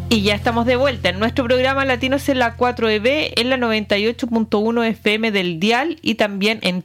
Y ya estamos de vuelta en nuestro programa Latinos en la 4EB, en la 98.1 FM del dial y también en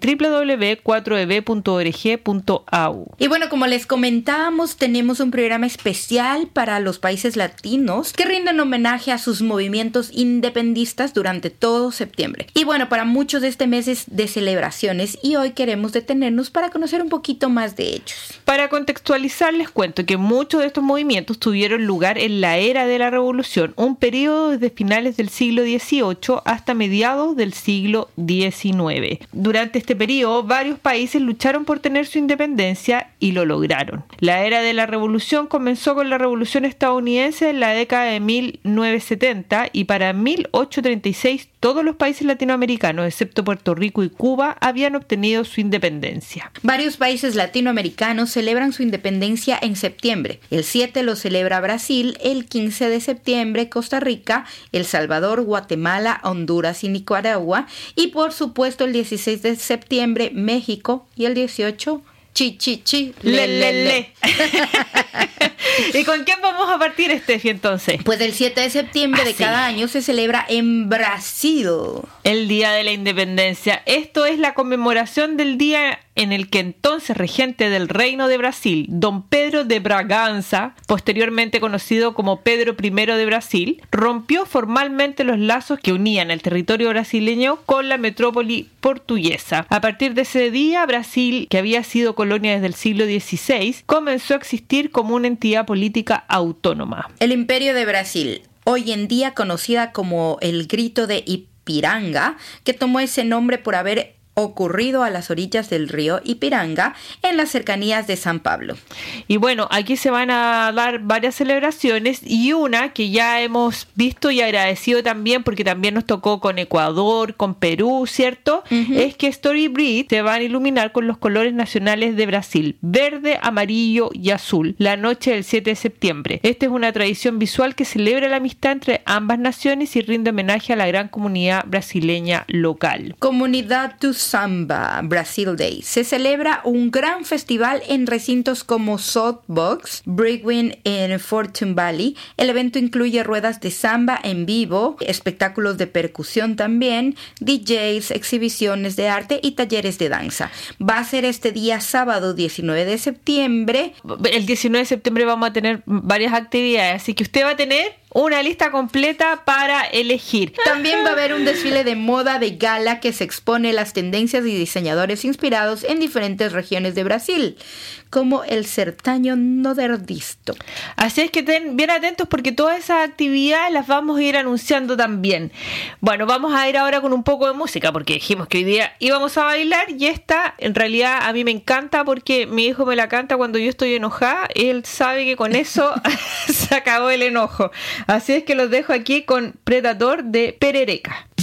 www.4eb.org.au. Y bueno, como les comentábamos, tenemos un programa especial para los países latinos que rinden homenaje a sus movimientos independistas durante todo septiembre. Y bueno, para muchos de este mes es de celebraciones y hoy queremos detenernos para conocer un poquito más de ellos. Para contextualizar, les cuento que muchos de estos movimientos tuvieron lugar en la era de la Revolución, un periodo desde finales del siglo XVIII hasta mediados del siglo XIX. Durante este periodo, varios países lucharon por tener su independencia y lo lograron. La era de la Revolución comenzó con la Revolución estadounidense en la década de 1970 y para 1836 todos los países latinoamericanos, excepto Puerto Rico y Cuba, habían obtenido su independencia. Varios países latinoamericanos celebran su independencia en septiembre. El 7 lo celebra Brasil, el 15 de septiembre Costa Rica, El Salvador, Guatemala, Honduras y Nicaragua, y por supuesto el 16 de septiembre México y el 18 le. ¿Y con quién vamos a partir, Estefi, entonces? Pues el 7 de septiembre de cada año se celebra en Brasil el Día de la Independencia. Esto es la conmemoración del día en el que entonces regente del Reino de Brasil, don Pedro de Bragança, posteriormente conocido como Pedro I de Brasil, rompió formalmente los lazos que unían el territorio brasileño con la metrópoli portuguesa. A partir de ese día, Brasil, que había sido colonia desde el siglo XVI, comenzó a existir como una entidad política autónoma. El Imperio de Brasil, hoy en día conocida como el Grito de Ipiranga, que tomó ese nombre por haber ocurrido a las orillas del río Ipiranga en las cercanías de San Pablo. Y bueno, aquí se van a dar varias celebraciones y una que ya hemos visto y agradecido también porque también nos tocó con Ecuador, con Perú, ¿cierto? Es que Story Bridge se van a iluminar con los colores nacionales de Brasil, verde, amarillo y azul, la noche del 7 de septiembre. Esta es una tradición visual que celebra la amistad entre ambas naciones y rinde homenaje a la gran comunidad brasileña local. Comunidad do Samba Brazil Day. Se celebra un gran festival en recintos como Softbox, Brigwin en Fortune Valley. El evento incluye ruedas de samba en vivo, espectáculos de percusión también, DJs, exhibiciones de arte y talleres de danza. Va a ser este día sábado 19 de septiembre. El 19 de septiembre vamos a tener varias actividades, así que usted va a tener una lista completa para elegir. También va a haber un desfile de moda de gala que se expone las tendencias y diseñadores inspirados en diferentes regiones de Brasil, como el sertaño nordestino. Así es que estén bien atentos porque todas esas actividades las vamos a ir anunciando también. Bueno, vamos a ir ahora con un poco de música porque dijimos que hoy día íbamos a bailar y esta en realidad a mí me encanta porque mi hijo me la canta cuando yo estoy enojada. Él sabe que con eso se acabó el enojo. Así es que los dejo aquí con Predator de Perereca.